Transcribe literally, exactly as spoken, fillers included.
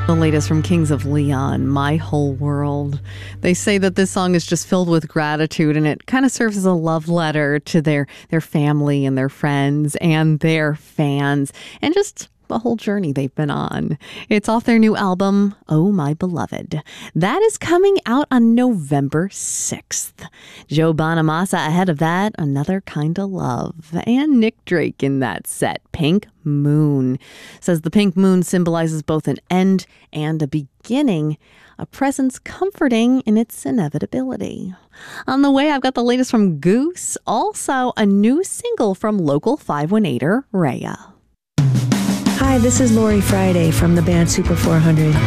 The latest from Kings of Leon, My Whole World. They say that this song is just filled with gratitude, and it kind of serves as a love letter to their, their family and their friends and their fans, and just the whole journey they've been on. It's off their new album, Oh My Beloved. That is coming out on November sixth. Joe Bonamassa ahead of that, Another Kind of Love. And Nick Drake in that set, Pink Moon. Says the pink moon symbolizes both an end and a beginning, a presence comforting in its inevitability. On the way, I've got the latest from Goose, also a new single from local five one eighter Rhea. Hi, this is Lori Friday from the band Super four hundred.